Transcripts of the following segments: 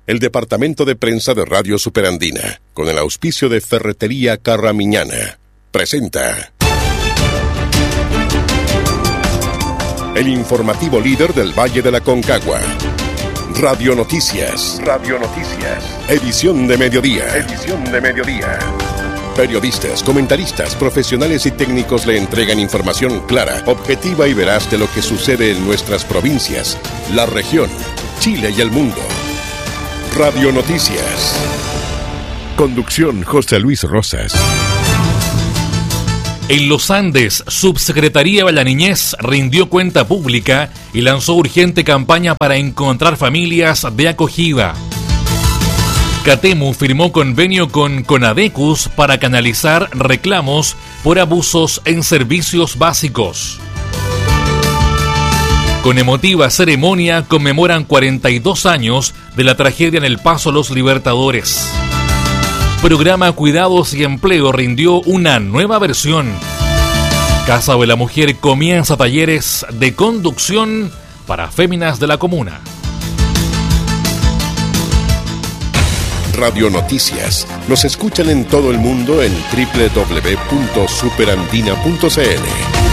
El departamento de prensa de Radio Superandina, con el auspicio de Ferretería Carramiñana, presenta el informativo líder del Valle de la Concagua. Radio Noticias. Radio Noticias. Edición de mediodía. Edición de mediodía. Periodistas, comentaristas, profesionales y técnicos le entregan información clara, objetiva y veraz de lo que sucede en nuestras provincias, la región, Chile y el mundo. Radio Noticias. Conducción José Luis Rosas. En los Andes, Subsecretaría de la Niñez rindió cuenta pública y lanzó urgente campaña para encontrar familias de acogida. Catemu firmó convenio con Conadecus para canalizar reclamos por abusos en servicios básicos. Con emotiva ceremonia conmemoran 42 años de la tragedia en El Paso Los Libertadores. Programa Cuidados y Empleo rindió una nueva versión. Casa de la Mujer comienza talleres de conducción para féminas de la comuna. Radio Noticias. Nos escuchan en todo el mundo en www.superandina.cl.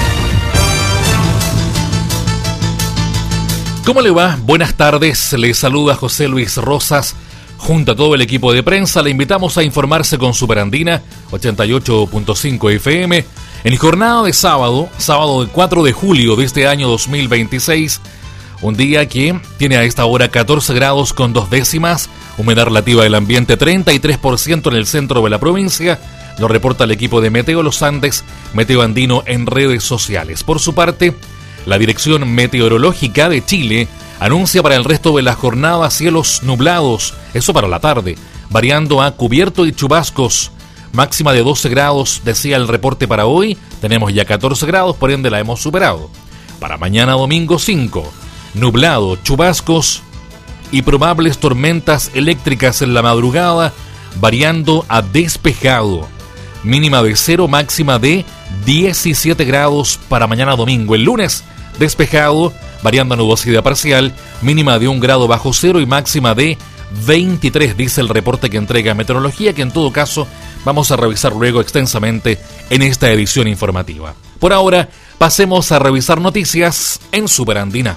¿Cómo le va? Buenas tardes, le saluda José Luis Rosas. Junto a todo el equipo de prensa, le invitamos a informarse con Superandina 88.5 FM en jornada de sábado 4 de julio de este año 2026, un día que tiene a esta hora 14 grados con 2 décimas, humedad relativa del ambiente 33% en el centro de la provincia, lo reporta el equipo de Meteo Los Andes, Meteo Andino en redes sociales. Por su parte, la Dirección Meteorológica de Chile anuncia para el resto de la jornada cielos nublados, eso para la tarde, variando a cubierto y chubascos, máxima de 12 grados, decía el reporte para hoy, tenemos ya 14 grados, por ende la hemos superado. Para mañana domingo 5, nublado, chubascos y probables tormentas eléctricas en la madrugada, variando a despejado, mínima de 0, máxima de 17 grados para mañana domingo. El lunes, despejado, variando a nubosidad parcial, mínima de 1 grado bajo cero y máxima de 23, dice el reporte que entrega Meteorología, que en todo caso vamos a revisar luego extensamente en esta edición informativa. Por ahora, pasemos a revisar noticias en Superandina.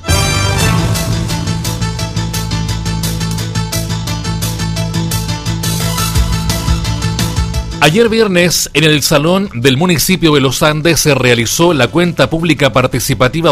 Ayer viernes, en el Salón del Municipio de Los Andes se realizó la Cuenta Pública Participativa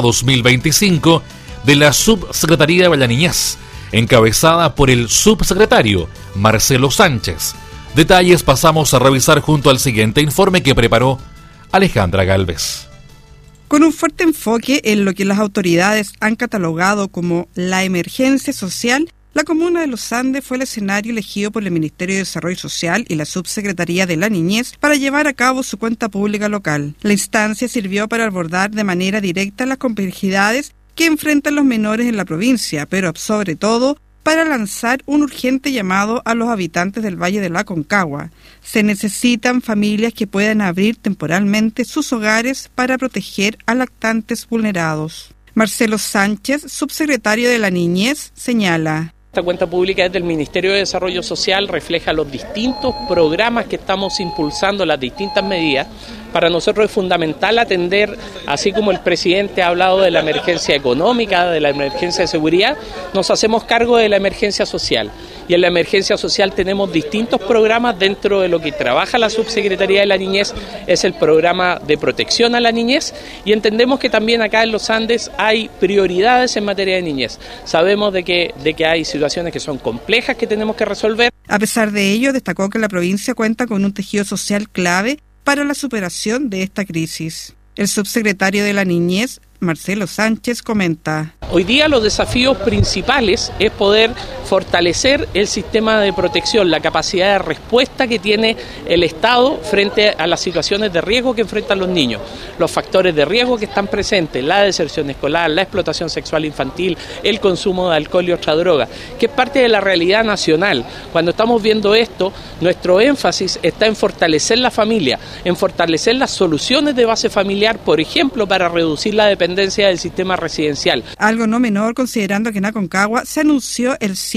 2025 de la Subsecretaría de la Niñez, encabezada por el subsecretario Marcelo Sánchez. Detalles pasamos a revisar junto al siguiente informe que preparó Alejandra Galvez. Con un fuerte enfoque en lo que las autoridades han catalogado como la emergencia social, la comuna de Los Andes fue el escenario elegido por el Ministerio de Desarrollo Social y la Subsecretaría de la Niñez para llevar a cabo su cuenta pública local. La instancia sirvió para abordar de manera directa las complejidades que enfrentan los menores en la provincia, pero sobre todo para lanzar un urgente llamado a los habitantes del Valle de la Concagua. Se necesitan familias que puedan abrir temporalmente sus hogares para proteger a lactantes vulnerados. Marcelo Sánchez, subsecretario de la Niñez, señala: Esta cuenta pública desde el Ministerio de Desarrollo Social refleja los distintos programas que estamos impulsando, las distintas medidas. Para nosotros es fundamental atender, así como el presidente ha hablado de la emergencia económica, de la emergencia de seguridad, nos hacemos cargo de la emergencia social. Y en la emergencia social tenemos distintos programas dentro de lo que trabaja la Subsecretaría de la Niñez, es el programa de protección a la niñez, y entendemos que también acá en Los Andes hay prioridades en materia de niñez. Sabemos de que hay situaciones que son complejas que tenemos que resolver. A pesar de ello, destacó que la provincia cuenta con un tejido social clave para la superación de esta crisis. El subsecretario de la Niñez, Marcelo Sánchez, comenta: Hoy día los desafíos principales es poder fortalecer el sistema de protección, la capacidad de respuesta que tiene el Estado frente a las situaciones de riesgo que enfrentan los niños, los factores de riesgo que están presentes, la deserción escolar, la explotación sexual infantil, el consumo de alcohol y otras drogas, que es parte de la realidad nacional. Cuando estamos viendo esto, nuestro énfasis está en fortalecer la familia, en fortalecer las soluciones de base familiar, por ejemplo, para reducir la dependencia del sistema residencial. Algo no menor considerando que en Aconcagua se anunció el cierre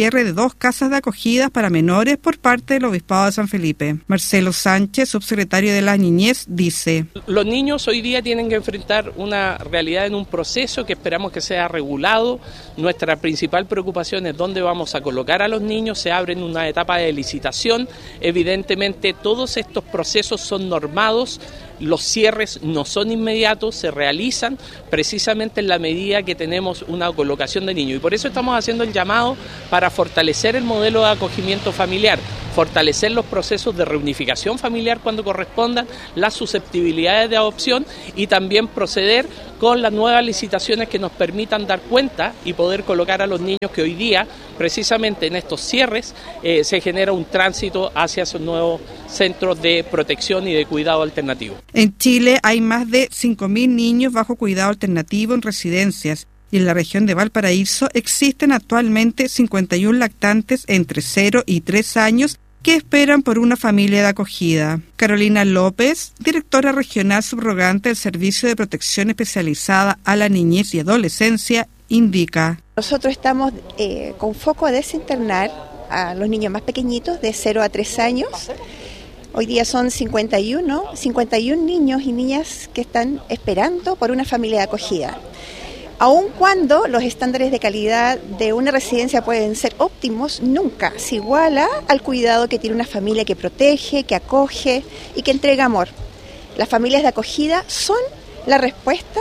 cierre de 2 casas de acogida para menores por parte del Obispado de San Felipe. Marcelo Sánchez, subsecretario de la Niñez, dice: los niños hoy día tienen que enfrentar una realidad en un proceso que esperamos que sea regulado. Nuestra principal preocupación es dónde vamos a colocar a los niños. Se abre en una etapa de licitación. Evidentemente todos estos procesos son normados. Los cierres no son inmediatos, se realizan precisamente en la medida que tenemos una colocación de niños. Y por eso estamos haciendo el llamado para fortalecer el modelo de acogimiento familiar, fortalecer los procesos de reunificación familiar cuando correspondan, las susceptibilidades de adopción y también proceder con las nuevas licitaciones que nos permitan dar cuenta y poder colocar a los niños que hoy día, precisamente en estos cierres, se genera un tránsito hacia esos nuevos centros de protección y de cuidado alternativo. En Chile hay más de 5.000 niños bajo cuidado alternativo en residencias y en la región de Valparaíso existen actualmente 51 lactantes entre 0 y 3 años que esperan por una familia de acogida. Carolina López, directora regional subrogante del Servicio de Protección Especializada a la Niñez y Adolescencia, indica: nosotros estamos con foco a desinternar a los niños más pequeñitos de 0 a 3 años. Hoy día son 51 niños y niñas que están esperando por una familia de acogida. Aun cuando los estándares de calidad de una residencia pueden ser óptimos, nunca se iguala al cuidado que tiene una familia que protege, que acoge y que entrega amor. Las familias de acogida son la respuesta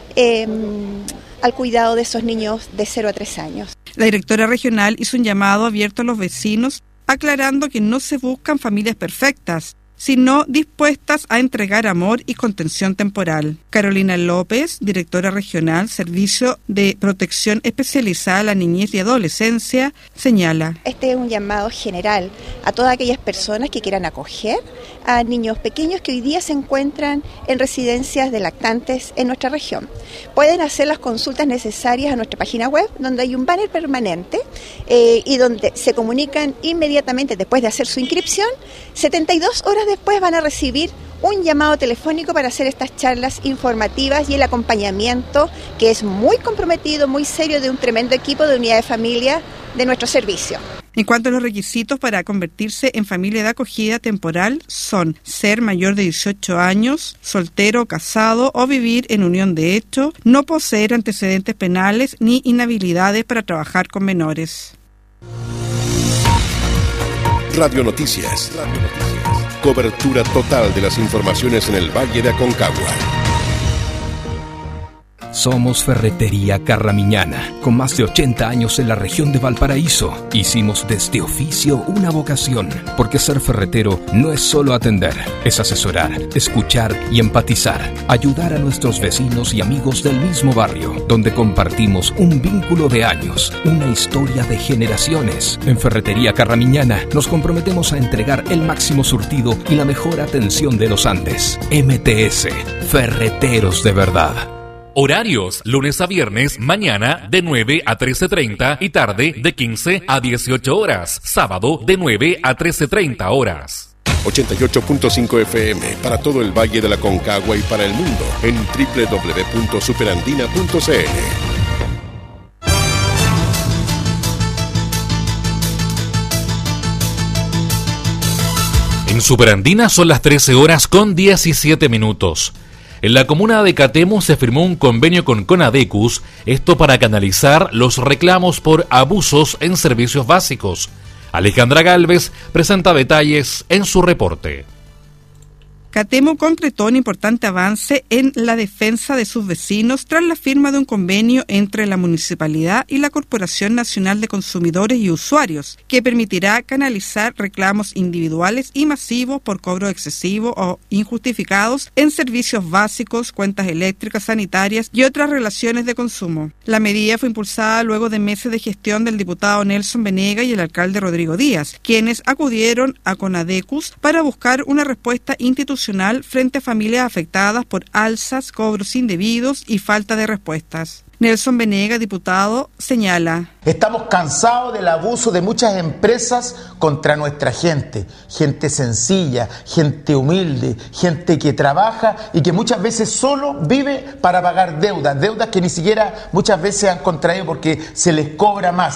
al cuidado de esos niños de 0 a 3 años. La directora regional hizo un llamado abierto a los vecinos, aclarando que no se buscan familias perfectas, sino dispuestas a entregar amor y contención temporal. Carolina López, directora regional, Servicio de Protección Especializada a la Niñez y Adolescencia, señala: este es un llamado general a todas aquellas personas que quieran acoger a niños pequeños que hoy día se encuentran en residencias de lactantes en nuestra región. Pueden hacer las consultas necesarias a nuestra página web, donde hay un banner permanente y donde se comunican inmediatamente después de hacer su inscripción. 72 horas después van a recibir un llamado telefónico para hacer estas charlas informativas y el acompañamiento, que es muy comprometido, muy serio, de un tremendo equipo de unidad de familia de nuestro servicio. En cuanto a los requisitos para convertirse en familia de acogida temporal, son ser mayor de 18 años, soltero o casado o vivir en unión de hecho, no poseer antecedentes penales ni inhabilidades para trabajar con menores. Radio Noticias. Cobertura total de las informaciones en el Valle de Aconcagua. Somos Ferretería Carramiñana, con más de 80 años en la región de Valparaíso. Hicimos de este oficio una vocación, porque ser ferretero no es solo atender, es asesorar, escuchar y empatizar, ayudar a nuestros vecinos y amigos del mismo barrio, donde compartimos un vínculo de años, una historia de generaciones. En Ferretería Carramiñana nos comprometemos a entregar el máximo surtido y la mejor atención de los Andes. MTS, Ferreteros de verdad. Horarios, lunes a viernes, mañana de 9 a 13:30 y tarde de 15 a 18 horas. Sábado de 9 a 13:30 horas. 88.5 FM para todo el Valle de la Aconcagua y para el mundo en www.superandina.cl. En Superandina son las 13 horas con 17 minutos. En la comuna de Catemo se firmó un convenio con Conadecus, esto para canalizar los reclamos por abusos en servicios básicos. Alejandra Galvez presenta detalles en su reporte. Catemo concretó un importante avance en la defensa de sus vecinos tras la firma de un convenio entre la Municipalidad y la Corporación Nacional de Consumidores y Usuarios, que permitirá canalizar reclamos individuales y masivos por cobro excesivo o injustificados en servicios básicos, cuentas eléctricas, sanitarias y otras relaciones de consumo. La medida fue impulsada luego de meses de gestión del diputado Nelson Venega y el alcalde Rodrigo Díaz, quienes acudieron a Conadecus para buscar una respuesta institucional frente a familias afectadas por alzas, cobros indebidos y falta de respuestas. Nelson Venega, diputado, señala: estamos cansados del abuso de muchas empresas contra nuestra gente sencilla, gente humilde, gente que trabaja y que muchas veces solo vive para pagar deudas que ni siquiera muchas veces han contraído porque se les cobra más.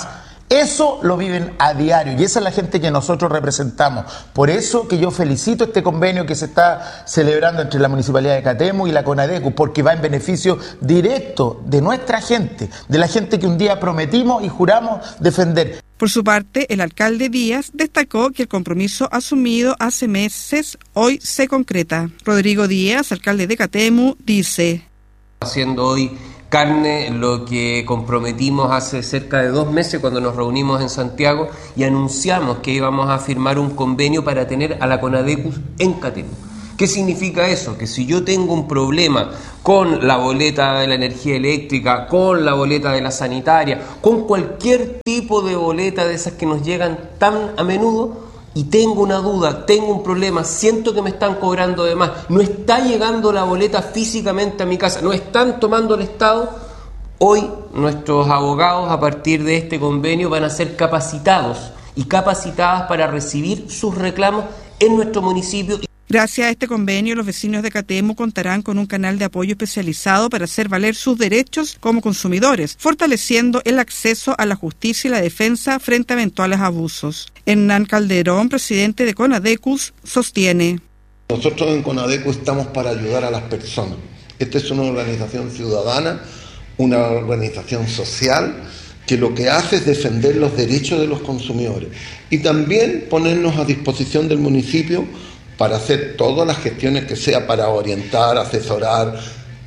Eso lo viven a diario y esa es la gente que nosotros representamos. Por eso que yo felicito este convenio que se está celebrando entre la Municipalidad de Catemu y la CONADECU, porque va en beneficio directo de nuestra gente, de la gente que un día prometimos y juramos defender. Por su parte, el alcalde Díaz destacó que el compromiso asumido hace meses hoy se concreta. Rodrigo Díaz, alcalde de Catemu, dice: haciendo hoy carne lo que comprometimos hace cerca de 2 meses cuando nos reunimos en Santiago y anunciamos que íbamos a firmar un convenio para tener a la CONADECU en Catemu. ¿Qué significa eso? Que si yo tengo un problema con la boleta de la energía eléctrica, con la boleta de la sanitaria, con cualquier tipo de boleta de esas que nos llegan tan a menudo, y tengo una duda, tengo un problema, siento que me están cobrando de más, no está llegando la boleta físicamente a mi casa, no están tomando el Estado, hoy nuestros abogados a partir de este convenio van a ser capacitados y capacitadas para recibir sus reclamos en nuestro municipio. Gracias a este convenio, los vecinos de Catemu contarán con un canal de apoyo especializado para hacer valer sus derechos como consumidores, fortaleciendo el acceso a la justicia y la defensa frente a eventuales abusos. Hernán Calderón, presidente de CONADECU, sostiene: nosotros en CONADECU estamos para ayudar a las personas. Esta es una organización ciudadana, una organización social, que lo que hace es defender los derechos de los consumidores y también ponernos a disposición del municipio para hacer todas las gestiones que sea para orientar, asesorar,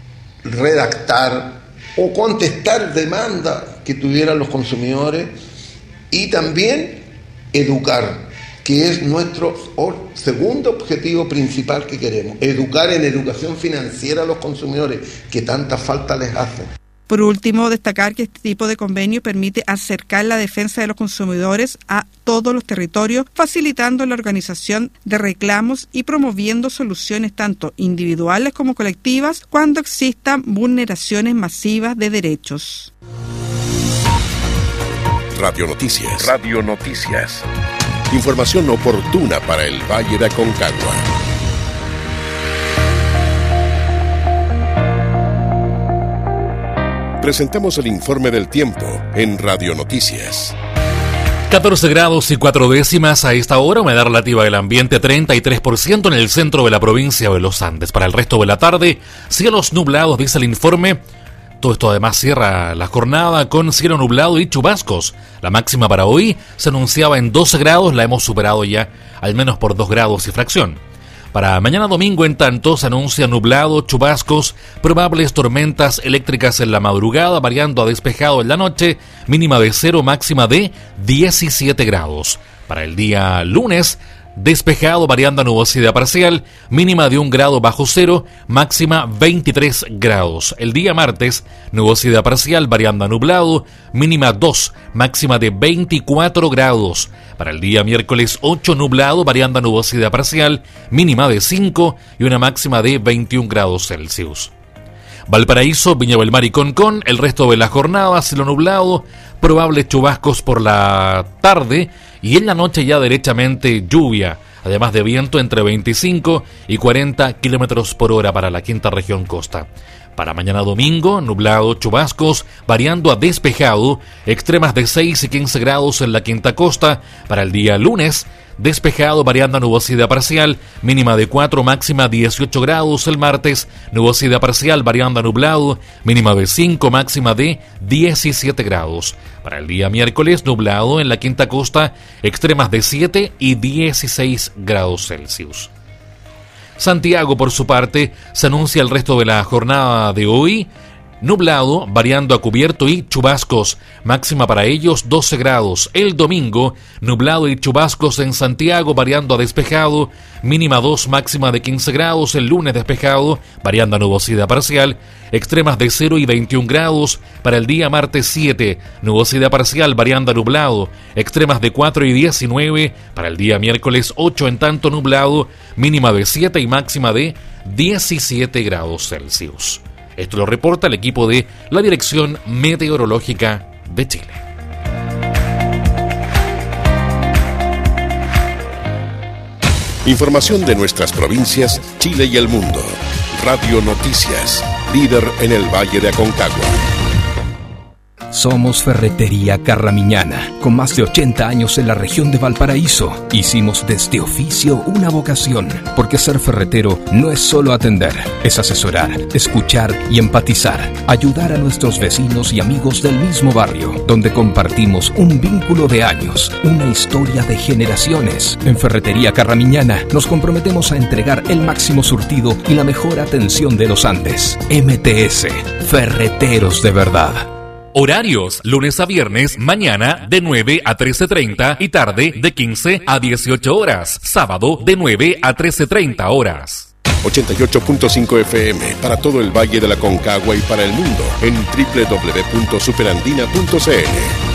redactar o contestar demandas que tuvieran los consumidores y también educar, que es nuestro segundo objetivo principal que queremos, educar en educación financiera a los consumidores que tanta falta les hace. Por último, destacar que este tipo de convenio permite acercar la defensa de los consumidores a todos los territorios, facilitando la organización de reclamos y promoviendo soluciones tanto individuales como colectivas cuando existan vulneraciones masivas de derechos. Radio Noticias. Radio Noticias. Información oportuna para el Valle de Aconcagua. Presentamos el informe del tiempo en Radio Noticias. 14 grados y 4 décimas a esta hora, humedad relativa del ambiente 33% en el centro de la provincia de los Andes. Para el resto de la tarde, cielos nublados, dice el informe. Todo esto además cierra la jornada con cielo nublado y chubascos. La máxima para hoy se anunciaba en 12 grados, la hemos superado ya al menos por 2 grados y fracción. Para mañana domingo, en tanto, se anuncia nublado, chubascos, probables tormentas eléctricas en la madrugada, variando a despejado en la noche, mínima de 0, máxima de 17 grados. Para el día lunes, despejado, variando a nubosidad parcial, mínima de 1 grado bajo cero, máxima 23 grados. El día martes, nubosidad parcial, variando a nublado, mínima 2, máxima de 24 grados. Para el día miércoles 8, nublado, variando a nubosidad parcial, mínima de 5 y una máxima de 21 grados Celsius. Valparaíso, Viña del Mar y Concón, el resto de la jornada, cielo nublado, probables chubascos por la tarde y en la noche ya derechamente lluvia, además de viento entre 25 y 40 kilómetros por hora para la quinta región costa. Para mañana domingo, nublado, chubascos, variando a despejado, extremas de 6 y 15 grados en la quinta costa. Para el día lunes, despejado, variando a nubosidad parcial, mínima de 4, máxima 18 grados. El martes, nubosidad parcial, variando a nublado, mínima de 5, máxima de 17 grados. Para el día miércoles, nublado en la quinta costa, extremas de 7 y 16 grados Celsius. Santiago, por su parte, se anuncia el resto de la jornada de hoy. Nublado, variando a cubierto y chubascos, máxima para ellos 12 grados. El domingo, nublado y chubascos en Santiago, variando a despejado, mínima 2, máxima de 15 grados. El lunes despejado, variando a nubosidad parcial, extremas de 0 y 21 grados. Para el día martes 7, nubosidad parcial, variando a nublado, extremas de 4 y 19. Para el día miércoles 8, en tanto nublado, mínima de 7 y máxima de 17 grados Celsius. Esto lo reporta el equipo de la Dirección Meteorológica de Chile. Información de nuestras provincias, Chile y el mundo. Radio Noticias, líder en el Valle de Aconcagua. Somos Ferretería Carramiñana, con más de 80 años en la región de Valparaíso. Hicimos de este oficio una vocación, porque ser ferretero no es solo atender, es asesorar, escuchar y empatizar, ayudar a nuestros vecinos y amigos del mismo barrio, donde compartimos un vínculo de años, una historia de generaciones. En Ferretería Carramiñana nos comprometemos a entregar el máximo surtido y la mejor atención de los Andes. MTS, ferreteros de verdad. Horarios, lunes a viernes, mañana de 9 a 13:30 y tarde de 15 a 18 horas. Sábado de 9 a 13:30 horas. 88.5 FM para todo el Valle de la Concagua y para el mundo en www.superandina.cl.